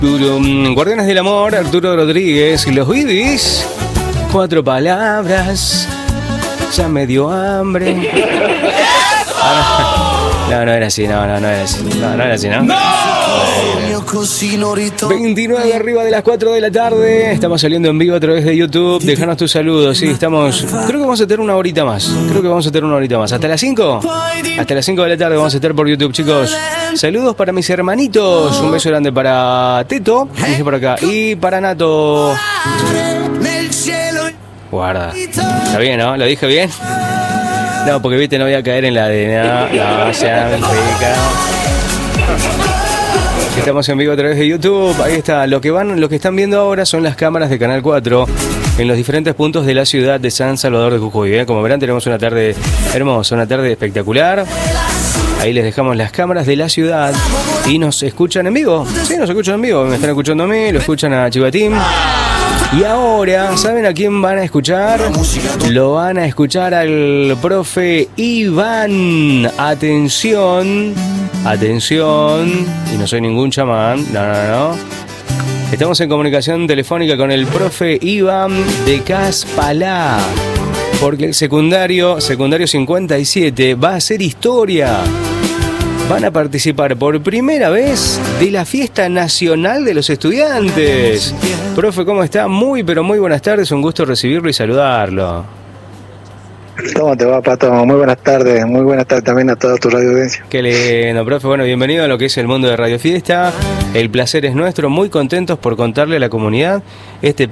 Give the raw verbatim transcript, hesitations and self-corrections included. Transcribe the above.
Guardianes del Amor, Arturo Rodríguez y los Bibis. Cuatro palabras, ya me dio hambre. No, no era así, no, no, no era así. No, no era así, ¿no? veintinueve arriba de las cuatro de la tarde. Estamos saliendo en vivo a través de YouTube. Dejanos tus saludos, sí, estamos. Creo que vamos a tener una horita más. Creo que vamos a tener una horita más. ¿Hasta las cinco? Hasta las cinco de la tarde vamos a estar por YouTube, chicos. Saludos para mis hermanitos. Un beso grande para Teto, dice por acá. Y para Nato. Guarda. Está bien, ¿no? ¿Lo dije bien? No, porque viste, no voy a caer en la de no, no, sean rica. Estamos en vivo a través de YouTube. Ahí está. Lo que van, lo que están viendo ahora son las cámaras de Canal cuatro en los diferentes puntos de la ciudad de San Salvador de Jujuy. ¿eh? Como verán, tenemos una tarde hermosa, una tarde espectacular. Ahí les dejamos las cámaras de la ciudad y nos escuchan en vivo. Sí, nos escuchan en vivo. Me están escuchando a mí, lo escuchan a Chivatín. Y ahora, ¿saben a quién van a escuchar? Lo van a escuchar al profe Iván. Atención, atención. Y no soy ningún chamán, no, no, no. Estamos en comunicación telefónica con el profe Iván de Caspalá. Porque el secundario, secundario cincuenta y siete, va a hacer historia. Van a participar por primera vez de la Fiesta Nacional de los Estudiantes. Profe, ¿cómo está? Muy, pero muy buenas tardes. Un gusto recibirlo y saludarlo. ¿Cómo te va, Pato? Muy buenas tardes. Muy buenas tardes también a toda tu radio audiencia. Qué lindo, profe. Bueno, bienvenido a lo que es el mundo de Radio Fiesta. El placer es nuestro. Muy contentos por contarle a la comunidad este